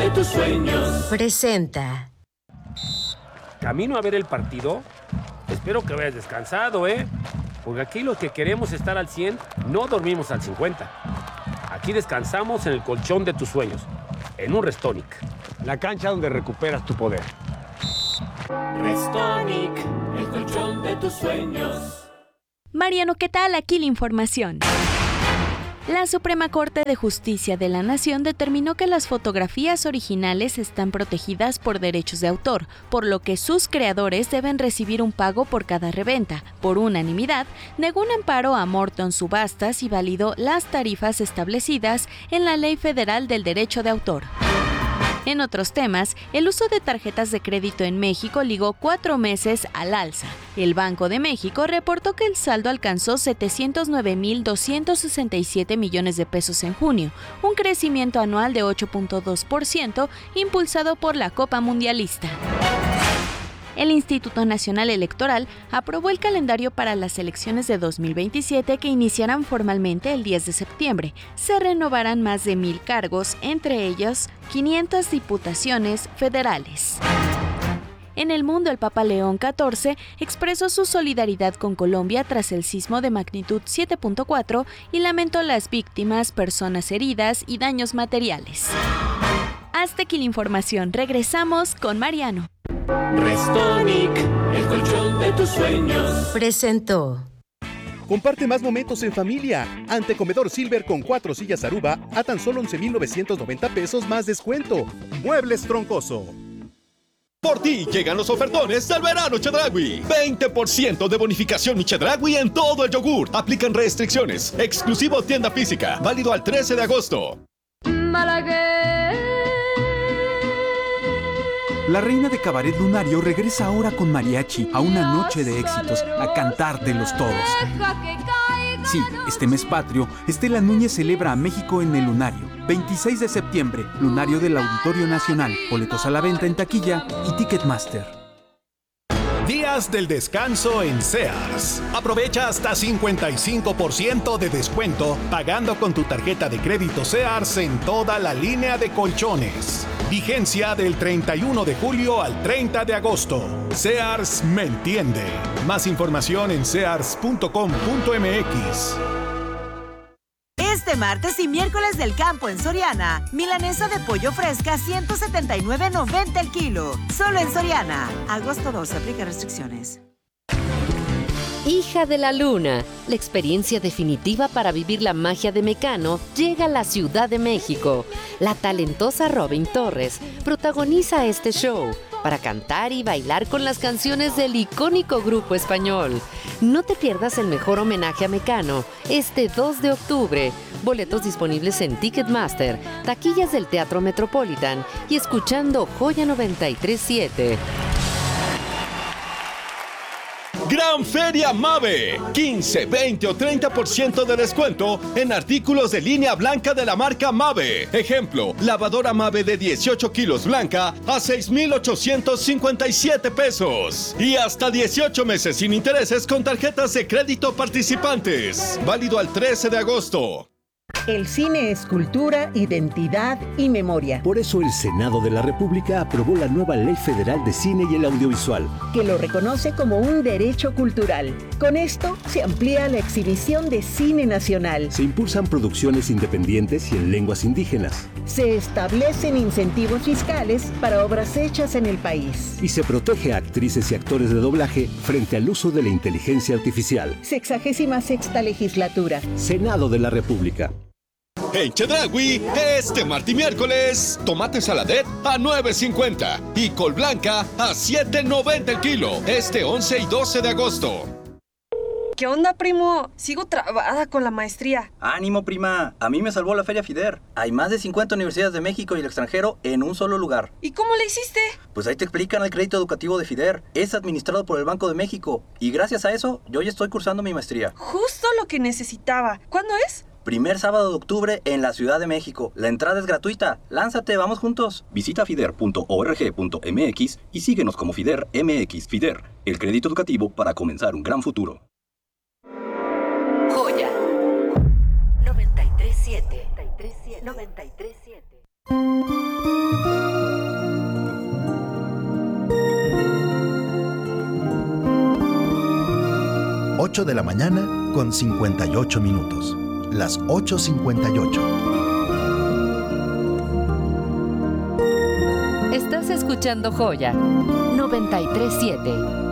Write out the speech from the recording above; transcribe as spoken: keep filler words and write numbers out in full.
de tus sueños. Presenta. Camino a ver el partido. Espero que vayas descansado, ¿eh? Porque aquí los que queremos estar al cien no dormimos al cincuenta. Aquí descansamos en el colchón de tus sueños, en un Restonic. La cancha donde recuperas tu poder. Restonic, el colchón de tus sueños. Mariano, ¿qué tal? Aquí la información. La Suprema Corte de Justicia de la Nación determinó que las fotografías originales están protegidas por derechos de autor, por lo que sus creadores deben recibir un pago por cada reventa. Por unanimidad, negó un amparo a Morton Subastas y validó las tarifas establecidas en la Ley Federal del Derecho de Autor. En otros temas, el uso de tarjetas de crédito en México ligó cuatro meses al alza. El Banco de México reportó que el saldo alcanzó setecientos nueve mil doscientos sesenta y siete millones de pesos en junio, un crecimiento anual de ocho punto dos por ciento impulsado por la Copa Mundialista. El Instituto Nacional Electoral aprobó el calendario para las elecciones de dos mil veintisiete que iniciarán formalmente el diez de septiembre. Se renovarán más de mil cargos, entre ellos quinientas diputaciones federales. En el mundo, el Papa León catorce expresó su solidaridad con Colombia tras el sismo de magnitud siete punto cuatro y lamentó las víctimas, personas heridas y daños materiales. Hasta aquí la información. Regresamos con Mariano. Restonic, el colchón de tus sueños. Presentó. Comparte más momentos en familia. Ante Comedor Silver con cuatro sillas Aruba a tan solo once mil novecientos noventa pesos más descuento. Muebles Troncoso. Por ti llegan los ofertones del verano Chedraui. veinte por ciento de bonificación Chedraui en todo el yogur. Aplican restricciones. Exclusivo tienda física. Válido al trece de agosto. Malaguer. La reina de Cabaret Lunario regresa ahora con mariachi a una noche de éxitos, a cantar de los todos. Sí, este mes patrio, Estela Núñez celebra a México en el Lunario. veintiséis de septiembre, Lunario del Auditorio Nacional. Boletos a la venta en taquilla y Ticketmaster. Días del descanso en Sears. Aprovecha hasta cincuenta y cinco por ciento de descuento pagando con tu tarjeta de crédito Sears en toda la línea de colchones. Vigencia del treinta y uno de julio al treinta de agosto. Sears me entiende. Más información en sears punto com punto m x. Este martes y miércoles del campo en Soriana, milanesa de pollo fresca ciento setenta y nueve noventa el kilo. Solo en Soriana. Agosto doce, aplica restricciones. Hija de la Luna, la experiencia definitiva para vivir la magia de Mecano llega a la Ciudad de México. La talentosa Robin Torres protagoniza este show para cantar y bailar con las canciones del icónico grupo español. No te pierdas el mejor homenaje a Mecano este dos de octubre. Boletos disponibles en Ticketmaster, taquillas del Teatro Metropolitan y escuchando Joya noventa y tres punto siete. Gran Feria Mave. quince, veinte o treinta por ciento de descuento en artículos de línea blanca de la marca Mave. Ejemplo, lavadora Mave de dieciocho kilos blanca a seis mil ochocientos cincuenta y siete pesos. Y hasta dieciocho meses sin intereses con tarjetas de crédito participantes. Válido al trece de agosto. El cine es cultura, identidad y memoria. Por eso el Senado de la República aprobó la nueva Ley Federal de Cine y el Audiovisual, que lo reconoce como un derecho cultural. Con esto se amplía la exhibición de cine nacional. Se impulsan producciones independientes y en lenguas indígenas. Se establecen incentivos fiscales para obras hechas en el país. Y se protege a actrices y actores de doblaje frente al uso de la inteligencia artificial. Sexagésima sexta legislatura. Senado de la República. En Chedraui, este martes y miércoles, tomate saladet a nueve cincuenta y col blanca a siete noventa el kilo, este once y doce de agosto. ¿Qué onda, primo? Sigo trabada con la maestría. ¡Ánimo, prima! A mí me salvó la Feria FIDER. Hay más de cincuenta universidades de México y el extranjero en un solo lugar. ¿Y cómo le hiciste? Pues ahí te explican el crédito educativo de FIDER. Es administrado por el Banco de México. Y gracias a eso, yo ya estoy cursando mi maestría. Justo lo que necesitaba. ¿Cuándo es? Primer sábado de octubre en la Ciudad de México. La entrada es gratuita. Lánzate, vamos juntos. Visita fider punto org punto m x y síguenos como FIDER M X. FIDER, el crédito educativo para comenzar un gran futuro. Joya noventa y tres punto siete. noventa y tres punto siete. ocho de la mañana con cincuenta y ocho minutos. Las ocho cincuenta y ocho. Estás escuchando Joya noventa y tres punto siete.